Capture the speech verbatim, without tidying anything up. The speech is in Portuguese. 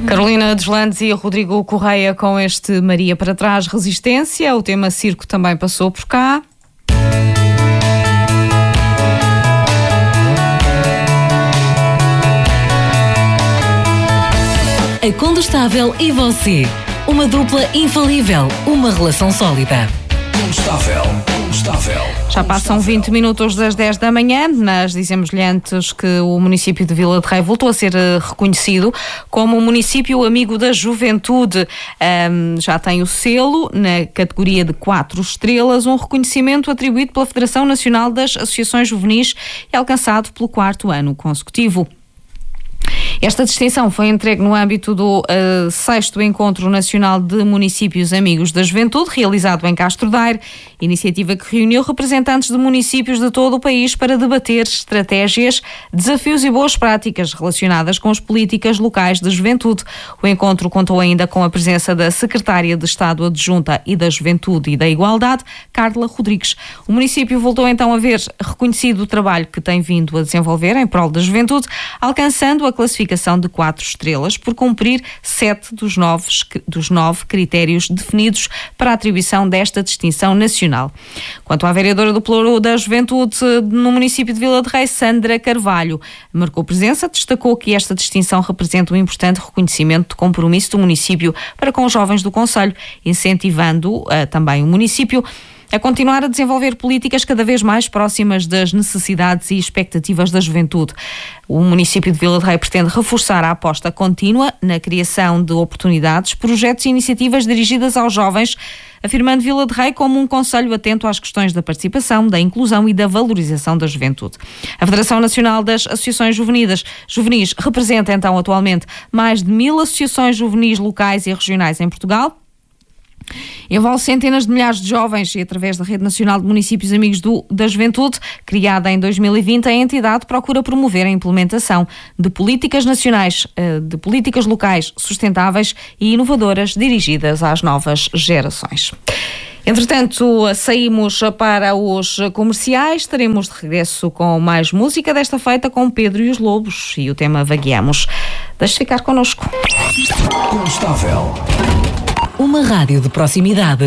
Carolina Deslandes e Rodrigo Correia com este Maria para Trás, Resistência. O tema circo também passou por cá. A Condestável e você. Uma dupla infalível. Uma relação sólida. Condestável, Condestável. Já passam vinte minutos das dez da manhã, mas dizemos-lhe antes que o município de Vila de Rei voltou a ser reconhecido como um município amigo da juventude. Um, já tem o selo na categoria de quatro estrelas, um reconhecimento atribuído pela Federação Nacional das Associações Juvenis e alcançado pelo quarto ano consecutivo. Esta distinção foi entregue no âmbito do uh, sexto Encontro Nacional de Municípios Amigos da Juventude, realizado em Castro Daire, iniciativa que reuniu representantes de municípios de todo o país para debater estratégias, desafios e boas práticas relacionadas com as políticas locais de juventude. O encontro contou ainda com a presença da Secretária de Estado Adjunta e da Juventude e da Igualdade, Carla Rodrigues. O município voltou então a ver reconhecido o trabalho que tem vindo a desenvolver em prol da juventude, alcançando a classificação de quatro estrelas por cumprir sete dos nove, dos nove critérios definidos para a atribuição desta distinção nacional. Quanto à vereadora do Pelouro da Juventude no município de Vila de Rei, Sandra Carvalho, marcou presença, destacou que esta distinção representa um importante reconhecimento de compromisso do município para com os jovens do concelho, incentivando uh, também o município a continuar a desenvolver políticas cada vez mais próximas das necessidades e expectativas da juventude. O município de Vila de Rei pretende reforçar a aposta contínua na criação de oportunidades, projetos e iniciativas dirigidas aos jovens, afirmando Vila de Rei como um concelho atento às questões da participação, da inclusão e da valorização da juventude. A Federação Nacional das Associações Juvenis, Juvenis representa então atualmente mais de mil associações juvenis locais e regionais em Portugal. Envolve centenas de milhares de jovens e, através da Rede Nacional de Municípios Amigos do, da Juventude, criada em dois mil e vinte, a entidade procura promover a implementação de políticas nacionais, de políticas locais sustentáveis e inovadoras dirigidas às novas gerações. Entretanto, saímos para os comerciais, estaremos de regresso com mais música, desta feita com Pedro e os Lobos e o tema Vagueamos. Deixe ficar connosco. Condestável. Uma rádio de proximidade.